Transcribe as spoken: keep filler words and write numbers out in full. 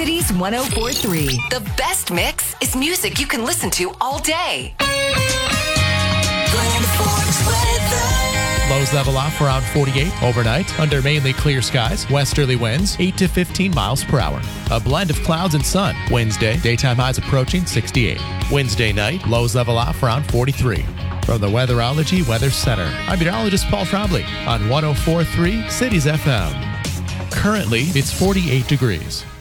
Cities one oh four point three. The best mix is music you can listen to all day. Lows level off around forty-eight overnight under mainly clear skies. Westerly winds eight to fifteen miles per hour. A blend of clouds and sun. Wednesday, daytime highs approaching sixty-eight. Wednesday night, lows level off around forty-three. From the Weatherology Weather Center, I'm meteorologist Paul Trombley on one oh four point three Cities F M. Currently, it's forty-eight degrees.